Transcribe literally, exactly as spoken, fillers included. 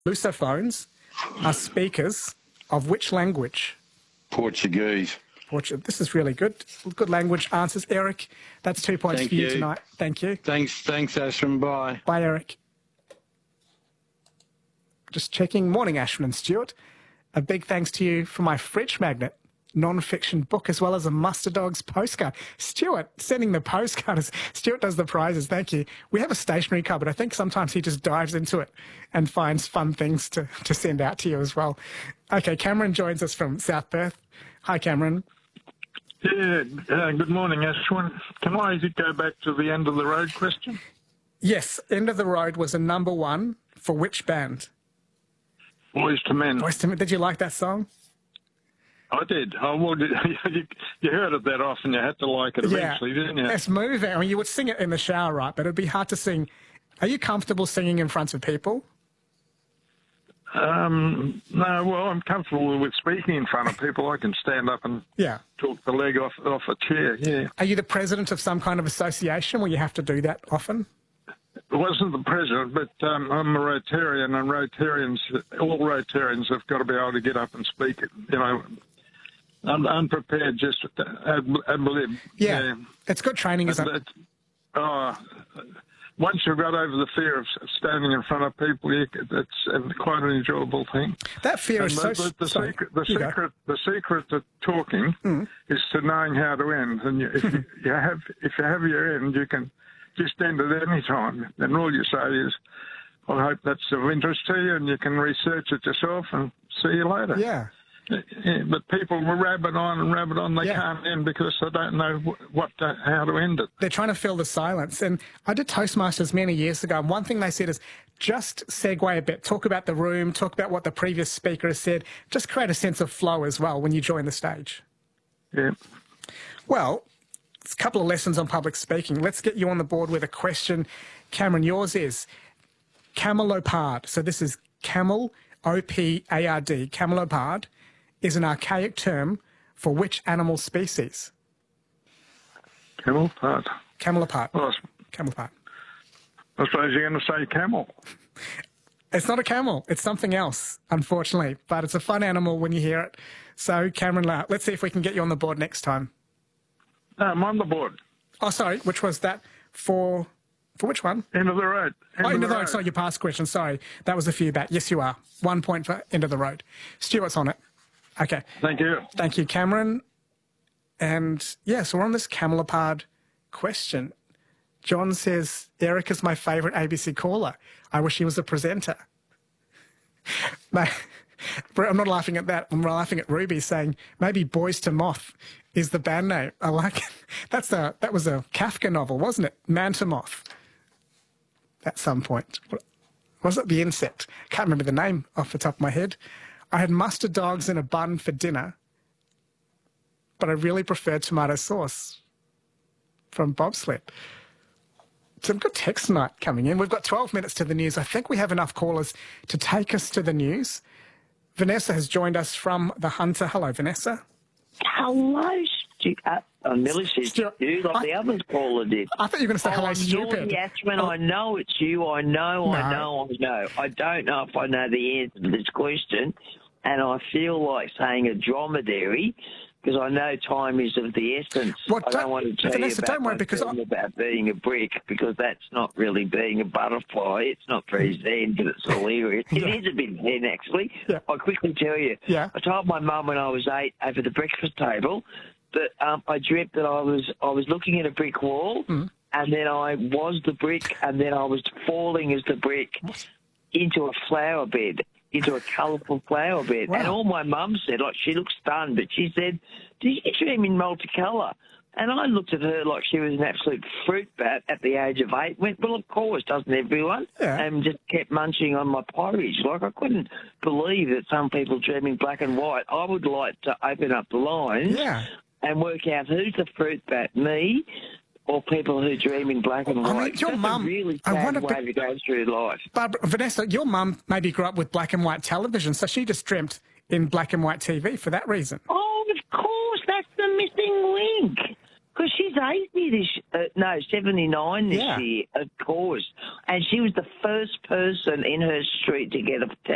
Lusophones are speakers of which language? Portuguese. Portuguese. This is really good. Good language answers. Eric, that's two points Thank for you, you tonight. Thank you. Thanks, thanks, Ashton. Bye. Bye, Eric. Just checking. Morning, Ashton and Stuart. A big thanks to you for my fridge magnet non-fiction book, as well as a Muster Dogs postcard. Stuart, sending the postcard. As Stuart does the prizes. Thank you. We have a stationery cupboard. I think sometimes he just dives into it and finds fun things to, to send out to you as well. Okay, Cameron joins us from South Perth. Hi, Cameron. Yeah, uh, good morning, Ashwin. Can I go back to the end of the road question? Yes, End of the Road was a number one for which band? Boys to Men. Boys to Men. Did you like that song? I did. Oh, well, you, you heard it that often. You had to like it eventually, yeah. didn't you? It's moving. I mean, you would sing it in the shower, right? But it'd be hard to sing. Are you comfortable singing in front of people? Um, no, well, I'm comfortable with speaking in front of people. I can stand up and yeah. talk the leg off off a chair, yeah. Are you the president of some kind of association where you have to do that often? I wasn't the president, but um, I'm a Rotarian, and Rotarians, all Rotarians have got to be able to get up and speak, you know, I'm unprepared, just ad, ad lib. Yeah. yeah, it's good training, isn't it? Oh, once you've got over the fear of standing in front of people, you, it's quite an enjoyable thing. That fear and is the, so... The, the sorry. secret, the secret, the secret to talking mm. is to knowing how to end. And you, if you, you have, if you have your end, you can just end at any time. And all you say is, I hope that's of interest to you, and you can research it yourself and see you later. Yeah. Yeah, but people will rabbit on and rabbit on. They yeah. can't end because they don't know what to, how to end it. They're trying to fill the silence. And I did Toastmasters many years ago, and one thing they said is just segue a bit, talk about the room, talk about what the previous speaker has said, just create a sense of flow as well when you join the stage. Yeah. Well, it's a couple of lessons on public speaking. Let's get you on the board with a question. Cameron, yours is camelopard. So this is camel, O P A R D, camelopard is an archaic term for which animal species? Camelopard. Camelopard. Well, camelopard. I suppose you're going to say camel. It's not a camel. It's something else, unfortunately. But it's a fun animal when you hear it. So, Cameron, let's see if we can get you on the board next time. No, I'm on the board. Oh, sorry. Which was that for... For which one? End of the road. End oh, end of the road. road. Sorry, your past question. Sorry. That was a few back. Yes, you are. One point for end of the road. Stuart's on it. Okay. Thank you. Thank you, Cameron. And, yeah, so we're on this camelopard question. John says, Eric is my favourite A B C caller. I wish he was a presenter. I'm not laughing at that. I'm laughing at Ruby saying, maybe Boys to Moth is the band name. I like it. That's a, that was a Kafka novel, wasn't it? Man to Moth. At some point. Was it The Insect? Can't remember the name off the top of my head. I had mustard dogs in a bun for dinner, but I really preferred tomato sauce from Bobsled. Some good text tonight coming in. We've got twelve minutes to the news. I think we have enough callers to take us to the news. Vanessa has joined us from The Hunter. Hello, Vanessa. Hello, Stu. Uh, I nearly said Stu, like I, the other caller did. I thought you were going to say oh, hello, stupid. Yes, when oh. I know it's you. I know, no. I know, I know. I don't know if I know the answer to this question, and I feel like saying a dromedary because I know time is of the essence. Well, I don't want to tell Vanessa, you about, don't worry, because I... about being a brick because that's not really being a butterfly. It's not very zen, but it's hilarious. Yeah. It is a bit zen, actually. Yeah. I'll quickly tell you. Yeah. I told my mum when I was eight over the breakfast table that um, I dreamt that I was I was looking at a brick wall, mm. and then I was the brick, and then I was falling as the brick what? into a flower bed, into a colourful flower bed. Wow. And all my mum said, like, she looked stunned, but she said, "Did you dream in multicolour?" And I looked at her like she was an absolute fruit bat at the age of eight. Went, well, of course, doesn't everyone? Yeah. And just kept munching on my porridge. Like, I couldn't believe that some people dream in black and white. I would like to open up the lines yeah. and work out who's the fruit bat, me or people who dream in black and white. I mean, your That's mum, a really I sad wonder way to go through life. Barbara, Vanessa, your mum maybe grew up with black and white television, so she just dreamt in black and white T V for that reason. Oh, of course, that's the missing link. Because she's eighty this, uh, no, seventy-nine this yeah. year, of course. And she was the first person in her street to get a